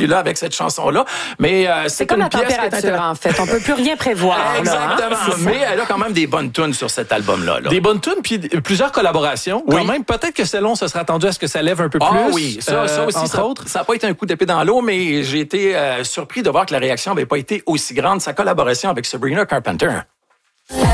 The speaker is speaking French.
puis là, avec cette chanson-là. Mais c'est comme la température, en fait. On peut plus rien prévoir. Exactement. Là, hein? Mais elle a quand même des bonnes tunes sur cet album-là. Des bonnes tunes, puis plusieurs collaborations. Quand même, peut-être que selon, ça serait attendu à ce que ça lève un peu plus. Oui, ça aussi, entre autres. Ça n'a pas été un coup d'épée dans l'eau, mais j'ai été surpris de voir que la réaction n'avait pas été aussi grande. Sa collaboration avec Sabrina Carpenter.